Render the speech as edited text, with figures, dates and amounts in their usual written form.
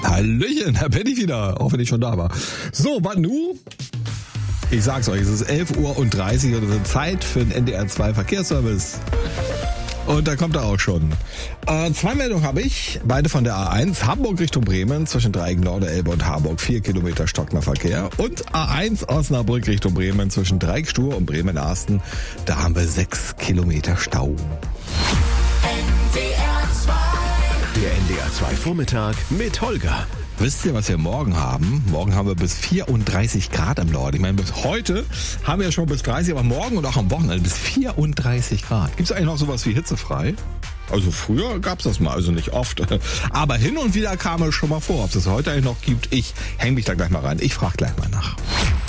Hallöchen, da bin ich wieder, auch wenn ich schon da war. So, was nu? Ich sag's euch, es ist 11:30 Uhr und es ist Zeit für den NDR 2 Verkehrsservice. Und da kommt er auch schon. 2 Meldungen habe ich, beide von der A1, Hamburg Richtung Bremen, zwischen Dreieck Norderelbe und Harburg 4 Kilometer stockender Verkehr. Und A1 Osnabrück Richtung Bremen, zwischen Dreieck Stur und Bremen-Arsten, da haben wir 6 Kilometer Stau. Der NDR 2 Vormittag mit Holger. Wisst ihr, was wir morgen haben? Morgen haben wir bis 34 Grad im Norden. Ich meine, bis heute haben wir ja schon bis 30, aber morgen und auch am Wochenende bis 34 Grad. Gibt es eigentlich noch sowas wie hitzefrei? Also früher gab es das mal, also nicht oft. Aber hin und wieder kam es schon mal vor. Ob es das heute eigentlich noch gibt, ich hänge mich da gleich mal rein. Ich frage gleich mal nach.